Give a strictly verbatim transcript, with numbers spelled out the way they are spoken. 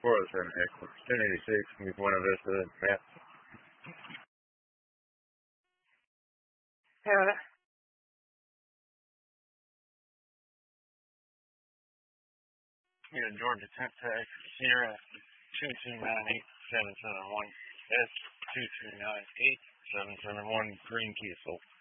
four oh seven X, ten eighty-six, with Buena Vista, Matt. Yeah. We got Georgia Tech Tech, Sierra two two nine eight seven seven one, S two two nine eight seven seven one, Green Kiesel.